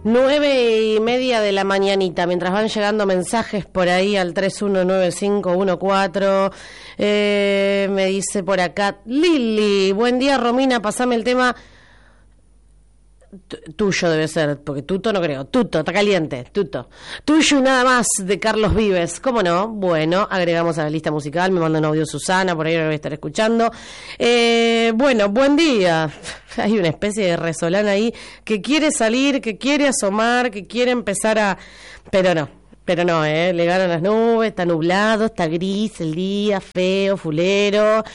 9:30 de la mañanita, mientras van llegando mensajes por ahí al 319514, me dice por acá, Lili, buen día Romina, pasame el tema tuyo debe ser, porque tuto no creo, tuto, está caliente, tuto, tuyo y nada más, de Carlos Vives, ¿cómo no? Bueno, agregamos a la lista musical, me manda un audio Susana, por ahí lo voy a estar escuchando. Bueno, buen día, hay una especie de resolana ahí que quiere salir, que quiere asomar, que quiere empezar a, pero no, le ganan las nubes, está nublado, está gris el día, feo, fulero,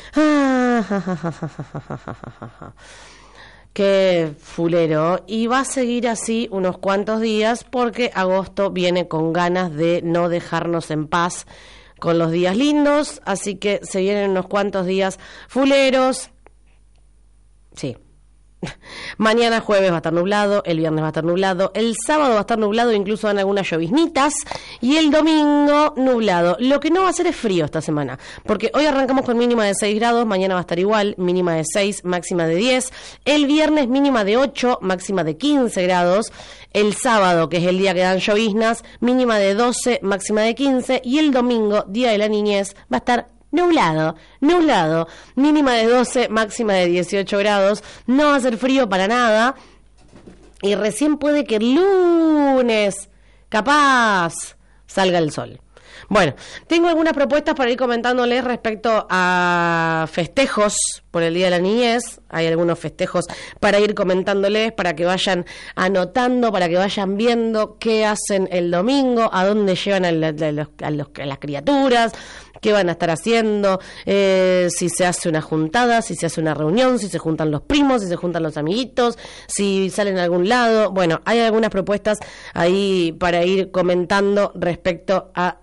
qué fulero, y va a seguir así unos cuantos días porque agosto viene con ganas de no dejarnos en paz con los días lindos, así que se vienen unos cuantos días fuleros. Sí. Mañana jueves va a estar nublado, el viernes va a estar nublado, el sábado va a estar nublado, incluso dan algunas lloviznitas, y el domingo nublado. Lo que no va a hacer es frío esta semana, porque hoy arrancamos con mínima de 6 grados, mañana va a estar igual, mínima de 6, máxima de 10, el viernes mínima de 8, máxima de 15 grados, el sábado, que es el día que dan lloviznas, mínima de 12, máxima de 15, y el domingo, día de la niñez, va a estar nublado, mínima de 12, máxima de 18 grados, no va a hacer frío para nada, y recién puede que el lunes, capaz, salga el sol. Bueno, tengo algunas propuestas para ir comentándoles respecto a festejos por el Día de la Niñez. Hay algunos festejos para ir comentándoles, para que vayan anotando, para que vayan viendo qué hacen el domingo, a dónde llevan a las criaturas, qué van a estar haciendo, si se hace una juntada, si se hace una reunión, si se juntan los primos, si se juntan los amiguitos, si salen a algún lado. Bueno, hay algunas propuestas ahí para ir comentando respecto a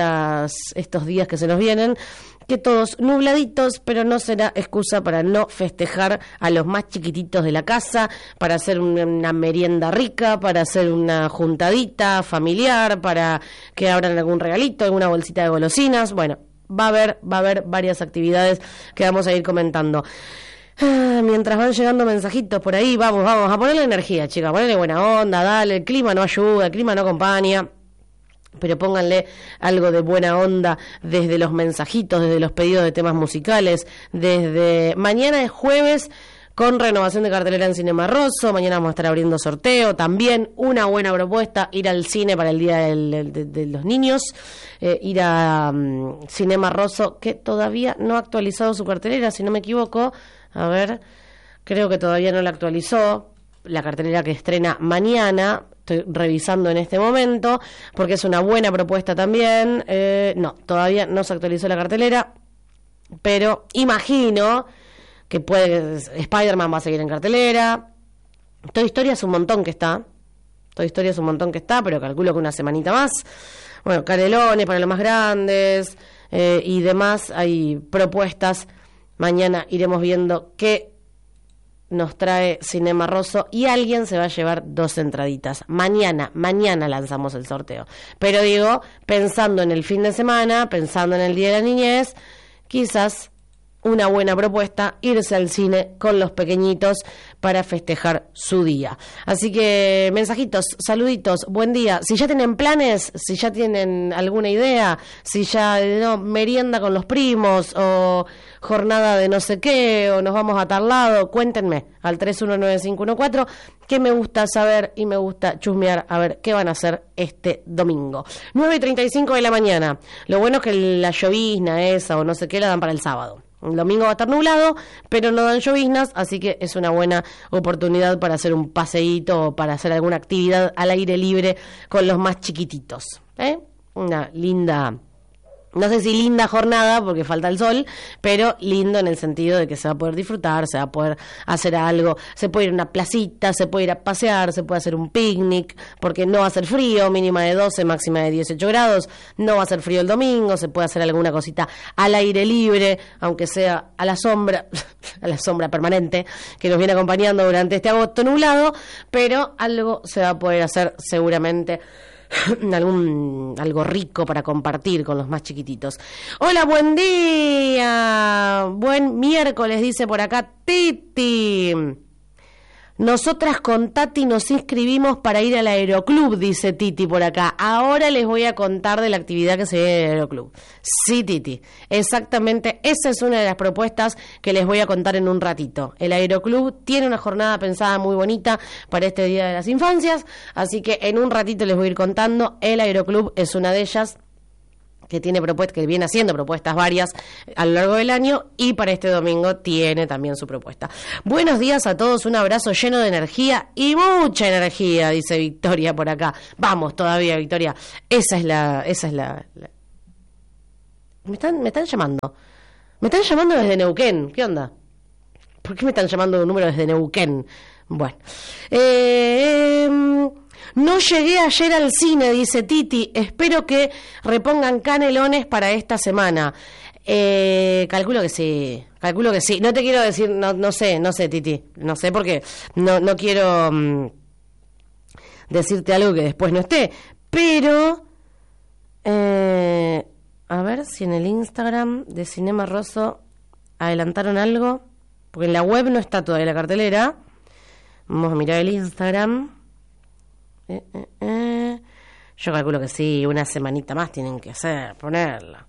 estos días que se nos vienen, que todos nubladitos, pero no será excusa para no festejar a los más chiquititos de la casa, para hacer una merienda rica, para hacer una juntadita familiar, para que abran algún regalito, alguna bolsita de golosinas. Bueno, va a haber varias actividades que vamos a ir comentando. Mientras van llegando mensajitos por ahí, vamos a ponerle energía, chicas, ponerle buena onda, dale, el clima no ayuda, el clima no acompaña, pero pónganle algo de buena onda desde los mensajitos, desde los pedidos de temas musicales, desde mañana es jueves con renovación de cartelera en Cinema Rosso, mañana vamos a estar abriendo sorteo, también una buena propuesta, ir al cine para el Día de los Niños, ir a Cinema Rosso, que todavía no ha actualizado su cartelera, si no me equivoco, a ver, creo que todavía no la actualizó, la cartelera que estrena mañana. Estoy revisando en este momento, porque es una buena propuesta también. No, todavía no se actualizó la cartelera, pero imagino que Spider-Man va a seguir en cartelera. Toy Story es un montón que está, pero calculo que una semanita más. Bueno, Canelones para los más grandes y demás. Hay propuestas. Mañana iremos viendo qué nos trae Cinema Rosso y alguien se va a llevar 2 entraditas. Mañana lanzamos el sorteo. Pero digo, pensando en el fin de semana, pensando en el Día de la Niñez, quizás una buena propuesta, irse al cine con los pequeñitos para festejar su día. Así que mensajitos, saluditos, buen día. Si ya tienen planes, si ya tienen alguna idea, si ya merienda con los primos o jornada de no sé qué, o nos vamos a tal lado, cuéntenme al 319514, que me gusta saber y me gusta chusmear a ver qué van a hacer este domingo. 9:35 de la mañana. Lo bueno es que la llovizna esa o no sé qué la dan para el sábado. El domingo va a estar nublado, pero no dan lloviznas, así que es una buena oportunidad para hacer un paseíto o para hacer alguna actividad al aire libre con los más chiquititos. Una linda, no sé si linda jornada porque falta el sol, pero lindo en el sentido de que se va a poder disfrutar, se va a poder hacer algo, se puede ir a una placita, se puede ir a pasear, se puede hacer un picnic, porque no va a ser frío, mínima de 12, máxima de 18 grados, no va a ser frío el domingo, se puede hacer alguna cosita al aire libre, aunque sea a la sombra permanente que nos viene acompañando durante este agosto nublado, pero algo se va a poder hacer seguramente. Algo rico para compartir con los más chiquititos. Hola, buen día, buen miércoles, dice por acá Titi. Nosotras con Tati nos inscribimos para ir al Aeroclub, dice Titi por acá. Ahora les voy a contar de la actividad que se viene en el Aeroclub. Sí, Titi, exactamente, esa es una de las propuestas que les voy a contar en un ratito. El Aeroclub tiene una jornada pensada muy bonita para este Día de las Infancias, así que en un ratito les voy a ir contando. El Aeroclub es una de ellas, que tiene propuestas, que viene haciendo propuestas varias a lo largo del año, y para este domingo tiene también su propuesta. Buenos días a todos, un abrazo lleno de energía y mucha energía, dice Victoria por acá. Vamos todavía, Victoria. Esa es la... Me están llamando. Me están llamando desde Neuquén. ¿Qué onda? ¿Por qué me están llamando de un número desde Neuquén? Bueno. No llegué ayer al cine, dice Titi. Espero que repongan Canelones para esta semana. Calculo que sí. No te quiero decir, no sé, Titi. No sé porque no quiero decirte algo que después no esté. Pero, a ver si en el Instagram de Cinema Rosso adelantaron algo. Porque en la web no está todavía la cartelera. Vamos a mirar el Instagram. Yo calculo que sí, una semanita más tienen que hacer, ponerla.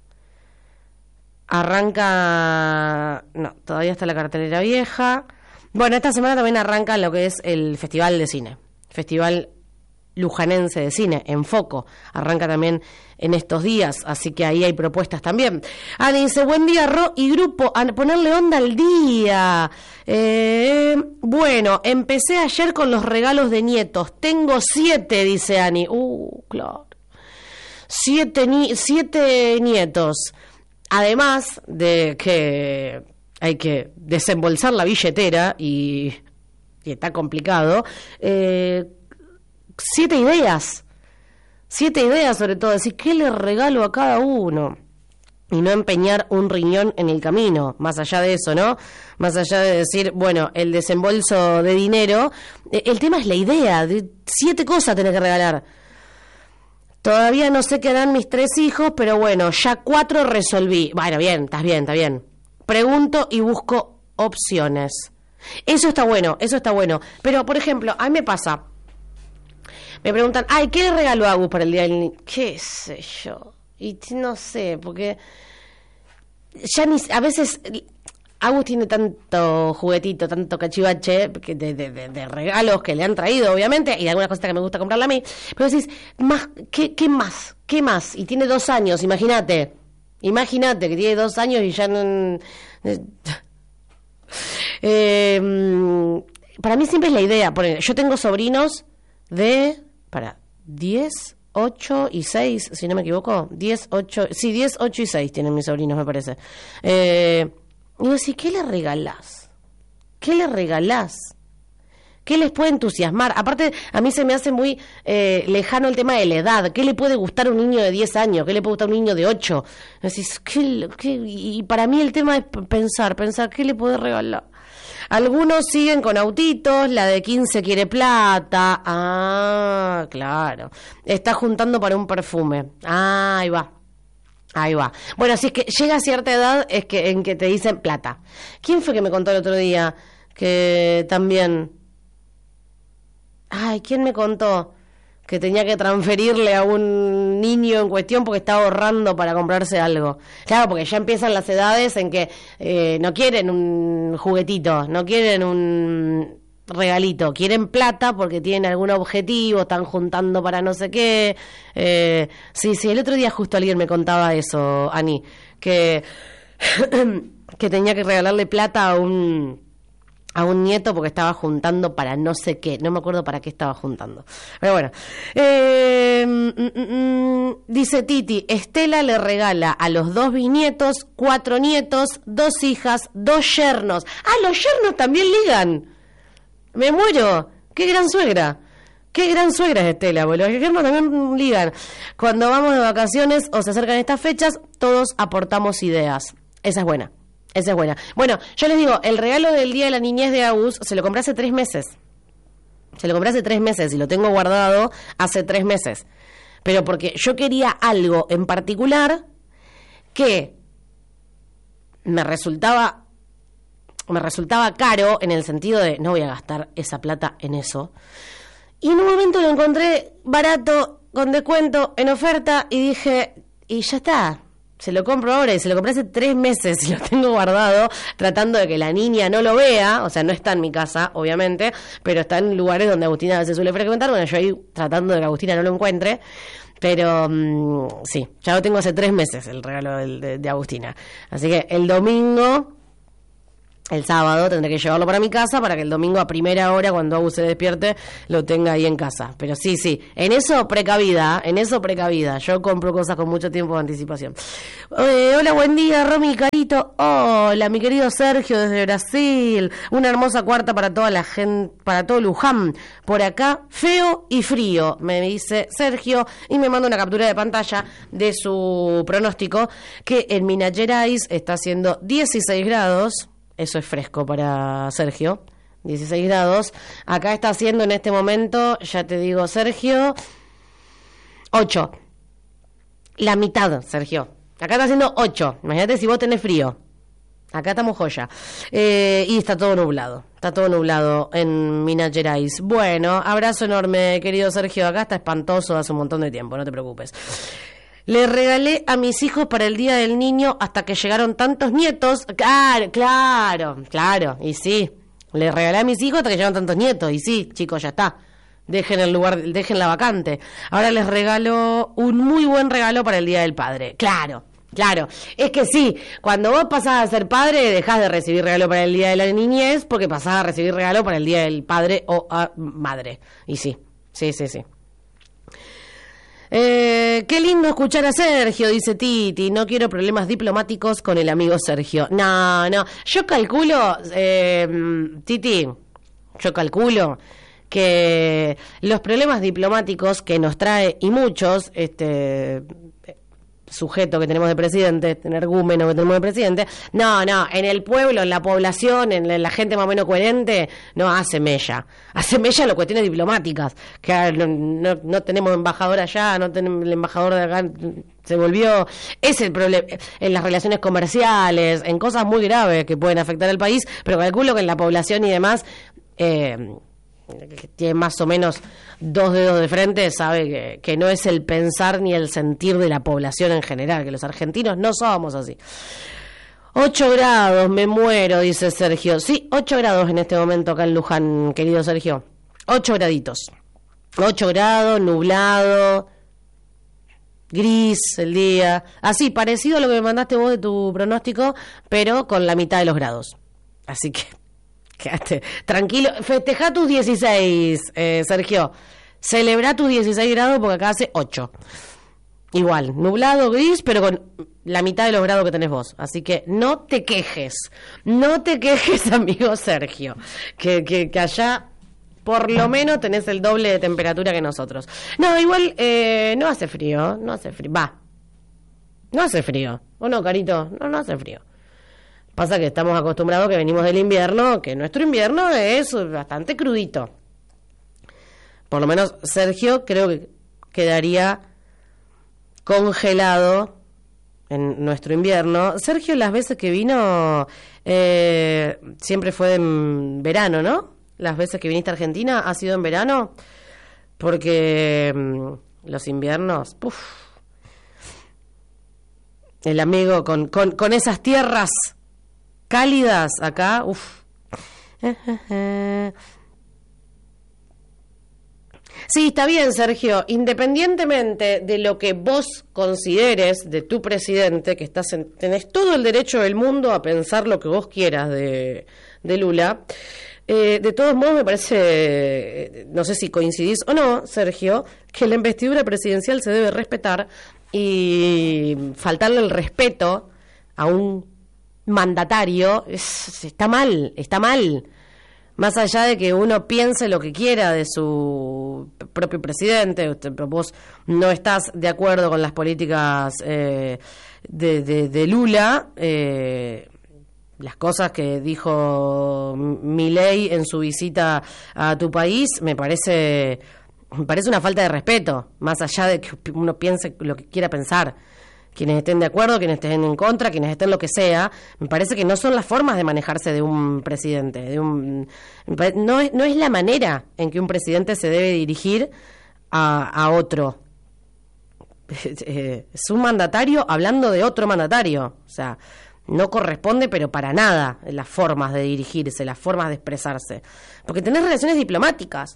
Arranca... No, todavía está la cartelera vieja. Bueno, esta semana también arranca lo que es el Festival de Cine. Festival Lujanense de Cine, en Foco. Arranca también en estos días, así que ahí hay propuestas también. Dice, buen día, Ro y grupo, a ponerle onda al día. Bueno, empecé ayer con los regalos de nietos. Tengo 7, dice Ani. Claro. 7 nietos. Además de que hay que desembolsar la billetera y está complicado. 7 ideas. 7 ideas sobre todo, decir, ¿qué le regalo a cada uno? Y no empeñar un riñón en el camino, más allá de eso, ¿no? Más allá de decir, bueno, el desembolso de dinero, el tema es la idea, de 7 cosas tenés que regalar. Todavía no sé qué harán mis 3 hijos, pero bueno, ya 4 resolví. Bueno, bien, está bien. Pregunto y busco opciones. Eso está bueno. Pero, por ejemplo, a mí me pasa... Me preguntan, ¿qué le regaló a Agus para el Día del Niño? ¿Qué sé yo? Y no sé, porque ya a veces Agus tiene tanto juguetito, tanto cachivache de regalos que le han traído, obviamente, y de algunas cosas que me gusta comprarle a mí. Pero decís, ¿qué más? ¿Qué más? Y tiene 2 años, imagínate que tiene 2 años y ya no... para mí siempre es la idea. Yo tengo sobrinos de... 10, 8 y 6, si no me equivoco. 10, 8 y 6 tienen mis sobrinos, me parece. Y yo decía, ¿qué le regalás? ¿Qué les puede entusiasmar? Aparte, a mí se me hace muy lejano el tema de la edad. ¿Qué le puede gustar a un niño de 10 años? ¿Qué le puede gustar a un niño de 8? Decís, y para mí el tema es pensar, ¿qué le puede regalar? Algunos siguen con autitos, la de 15 quiere plata. Claro. Está juntando para un perfume. Ahí va. Bueno, si es que llega a cierta edad en que te dicen plata. ¿Quién fue que me contó el otro día? Que también... ¿quién me contó? Que tenía que transferirle a un niño en cuestión porque estaba ahorrando para comprarse algo. Claro, porque ya empiezan las edades en que no quieren un juguetito, no quieren un regalito, quieren plata porque tienen algún objetivo, están juntando para no sé qué. Sí, el otro día justo alguien me contaba eso, Ani, que tenía que regalarle plata a un nieto porque estaba juntando para no sé qué, no me acuerdo para qué estaba juntando, pero bueno. Dice Titi, Estela le regala a los 2 bisnietos, 4 nietos, 2 hijas, 2 yernos. Los yernos también ligan, me muero, qué gran suegra es Estela, boludo. Los yernos también ligan. Cuando vamos de vacaciones o se acercan estas fechas, todos aportamos ideas. Esa es buena. Bueno, yo les digo, el regalo del Día de la Niñez de Agus se lo compré hace 3 meses. Y lo tengo guardado hace 3 meses. Pero porque yo quería algo en particular que me resultaba me resultaba caro en el sentido de no voy a gastar esa plata en eso. Y en un momento lo encontré barato, con descuento, en oferta, y dije, y ya está, se lo compro ahora. Y se lo compré hace 3 meses y lo tengo guardado, tratando de que la niña no lo vea. O sea, no está en mi casa, obviamente, pero está en lugares donde Agustina a veces suele frecuentar. Bueno, yo ahí tratando de que Agustina no lo encuentre. Pero sí, ya lo tengo hace 3 meses, el regalo de Agustina. Así que el domingo, el sábado, tendré que llevarlo para mi casa para que el domingo a primera hora, cuando Agus se despierte, lo tenga ahí en casa. Pero sí, en eso precavida. Yo compro cosas con mucho tiempo de anticipación. Hola, buen día, Romy, Carito. Hola, mi querido Sergio desde Brasil. Una hermosa cuarta para toda la gente, para todo Luján. Por acá, feo y frío, me dice Sergio, y me manda una captura de pantalla de su pronóstico, que en Minas Gerais está haciendo 16 grados. Eso es fresco para Sergio, 16 grados. Acá está haciendo en este momento, ya te digo, Sergio, 8. La mitad, Sergio. Acá está haciendo 8. Imagínate si vos tenés frío. Acá estamos joya. Y está todo nublado en Minas Gerais. Bueno, abrazo enorme, querido Sergio. Acá está espantoso hace un montón de tiempo, no te preocupes. Le regalé a mis hijos para el Día del Niño hasta que llegaron tantos nietos. Claro. Y sí, le regalé a mis hijos hasta que llegaron tantos nietos. Y sí, chicos, ya está. Dejen la vacante. Ahora les regalo un muy buen regalo para el Día del Padre. Claro. Es que sí, cuando vos pasás a ser padre, dejás de recibir regalo para el Día de la Niñez, porque pasás a recibir regalo para el Día del Padre o madre. Y sí. Qué lindo escuchar a Sergio, dice Titi. No quiero problemas diplomáticos con el amigo Sergio. No. Yo calculo, Titi, que los problemas diplomáticos que nos trae, y muchos, sujeto que tenemos de presidente, energúmeno que tenemos de presidente, no, en el pueblo, en la población, en la gente más o menos coherente, no hace mella las cuestiones diplomáticas, que no tenemos embajador allá, no tenemos el embajador de acá, se volvió, es el problema, en las relaciones comerciales, en cosas muy graves que pueden afectar al país, pero calculo que en la población y demás, que tiene más o menos 2 dedos de frente, sabe que no es el pensar ni el sentir de la población en general, que los argentinos no somos así. 8 grados, me muero, dice Sergio. Sí, 8 grados en este momento acá en Luján, querido Sergio. 8 graditos. 8 grados, nublado, gris el día. Así, parecido a lo que me mandaste vos de tu pronóstico, pero con la mitad de los grados. Así que quédate tranquilo, festejá tus 16, Sergio. Celebrá tus 16 grados porque acá hace 8. Igual, nublado, gris, pero con la mitad de los grados que tenés vos. Así que no te quejes, amigo Sergio. Que allá por lo menos tenés el doble de temperatura que nosotros. No, igual no hace frío. Va, no hace frío. ¿O no, Carito? No hace frío. Pasa que estamos acostumbrados, que venimos del invierno, que nuestro invierno es bastante crudito. Por lo menos Sergio creo que quedaría congelado en nuestro invierno. Sergio, las veces que vino, siempre fue en verano, ¿no? Las veces que viniste a Argentina ha sido en verano, porque los inviernos, el amigo con esas tierras cálidas acá, Sí, está bien, Sergio. Independientemente de lo que vos consideres de tu presidente, que tenés todo el derecho del mundo a pensar lo que vos quieras de Lula. De todos modos, me parece, no sé si coincidís o no, Sergio, que la investidura presidencial se debe respetar, y faltarle el respeto a un mandatario está mal. Más allá de que uno piense lo que quiera de su propio presidente, vos no estás de acuerdo con las políticas de Lula, las cosas que dijo Milei en su visita a tu país, me parece una falta de respeto, más allá de que uno piense lo que quiera pensar. quienes estén de acuerdo, quienes estén en contra, quienes estén lo que sea, me parece que no son las formas de manejarse de un presidente. No es la manera en que un presidente se debe dirigir a otro. Es un mandatario hablando de otro mandatario. O sea, no corresponde, pero para nada, las formas de dirigirse, las formas de expresarse. Porque tenés relaciones diplomáticas.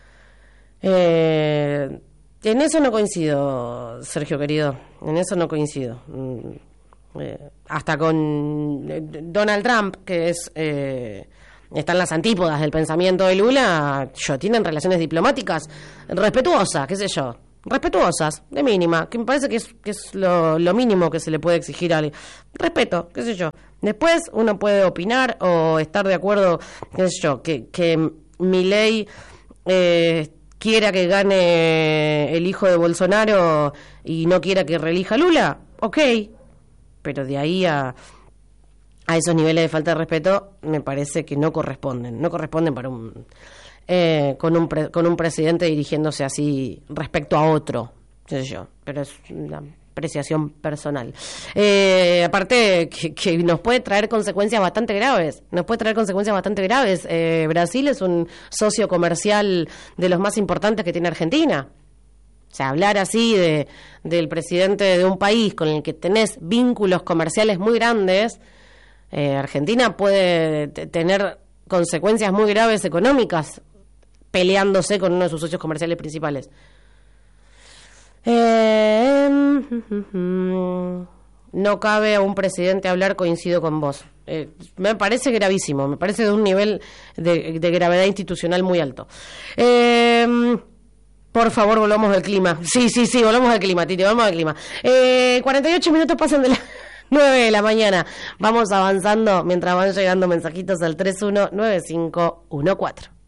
En eso no coincido, Sergio querido, en eso no coincido. Hasta con Donald Trump, que está en las antípodas del pensamiento de Lula, tienen relaciones diplomáticas respetuosas, qué sé yo, respetuosas, de mínima, que me parece que es lo mínimo que se le puede exigir a alguien. Respeto, qué sé yo. Después uno puede opinar o estar de acuerdo, qué sé yo, que Milei quiera que gane el hijo de Bolsonaro y no quiera que reelija Lula, ok, pero de ahí a esos niveles de falta de respeto me parece que no corresponden para con un presidente dirigiéndose así respecto a otro, qué sé yo, pero es una apreciación personal. Aparte que nos puede traer consecuencias bastante graves. Brasil es un socio comercial de los más importantes que tiene Argentina. O sea, hablar así del presidente de un país con el que tenés vínculos comerciales muy grandes, Argentina puede tener consecuencias muy graves económicas peleándose con uno de sus socios comerciales principales. No cabe a un presidente hablar, coincido con vos. Me parece gravísimo, me parece de un nivel de gravedad institucional muy alto. Por favor, volvamos al clima. Sí, volvamos al clima, Titi, volvamos al clima. 48 minutos pasan de las 9 de la mañana. Vamos avanzando mientras van llegando mensajitos al 319514.